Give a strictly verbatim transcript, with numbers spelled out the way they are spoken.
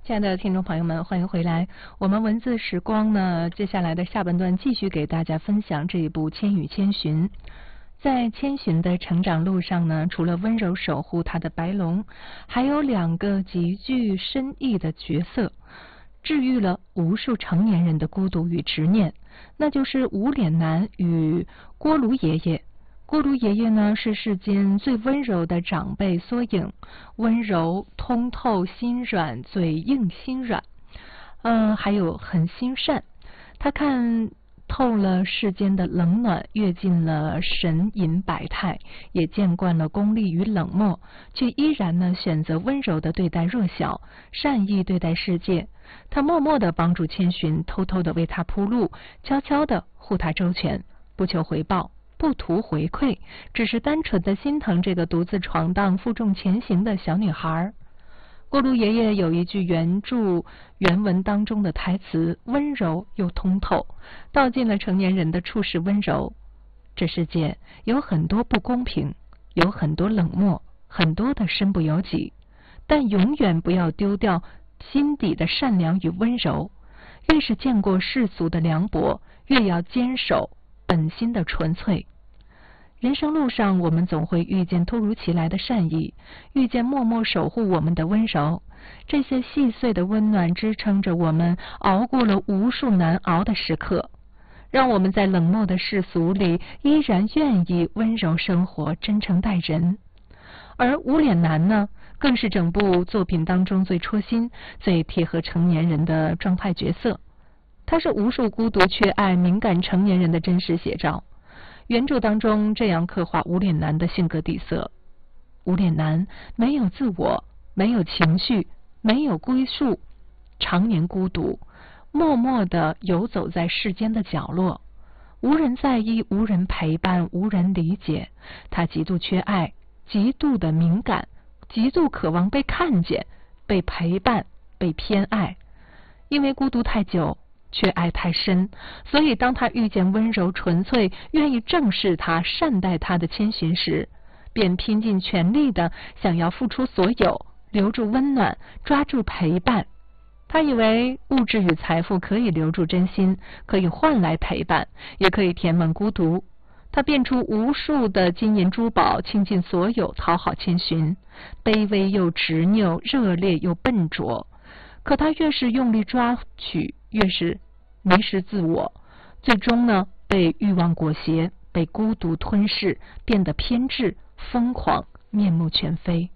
亲爱的听众朋友们，欢迎回来。我们文字时光呢，接下来的下半段继续给大家分享这一部《千与千寻》。在千寻的成长路上呢，除了温柔守护他的白龙，还有两个极具深意的角色，治愈了无数成年人的孤独与执念，那就是无脸男与锅炉爷爷。锅炉爷爷呢，是世间最温柔的长辈缩影，温柔通透心软，嘴硬心软，嗯，还有很心善。他看透了世间的冷暖，阅尽了神隐百态，也见惯了功利与冷漠，却依然呢选择温柔的对待弱小，善意对待世界。他默默地帮助千寻，偷偷地为他铺路，悄悄地护他周全，不求回报，不图回馈，只是单纯的心疼这个独自闯荡负重前行的小女孩。锅炉爷爷有一句原著原文当中的台词，温柔又通透，道尽了成年人的处事温柔。这世界有很多不公平，有很多冷漠，很多的身不由己，但永远不要丢掉心底的善良与温柔。越是见过世俗的凉薄，越要坚守本心的纯粹。人生路上，我们总会遇见突如其来的善意，遇见默默守护我们的温柔。这些细碎的温暖支撑着我们熬过了无数难熬的时刻，让我们在冷漠的世俗里依然愿意温柔生活，真诚待人。而无脸男呢，更是整部作品当中最戳心、最贴合成年人的状态角色。他是无数孤独、缺爱、敏感成年人的真实写照。原著当中这样刻画无脸男的性格底色：无脸男没有自我，没有情绪，没有归宿，常年孤独，默默地游走在世间的角落，无人在意，无人陪伴，无人理解。他极度缺爱，极度的敏感，极度渴望被看见，被陪伴，被偏爱。因为孤独太久，缺爱太深，所以当他遇见温柔纯粹、愿意正视他、善待他的千寻时，便拼尽全力的想要付出所有，留住温暖，抓住陪伴。他以为物质与财富可以留住真心，可以换来陪伴，也可以填满孤独。他变出无数的金银珠宝，倾尽所有讨好千寻，卑微又执拗，热烈又笨拙。可他越是用力抓取，越是迷失自我，最终呢，被欲望裹挟，被孤独吞噬，变得偏执、疯狂、面目全非。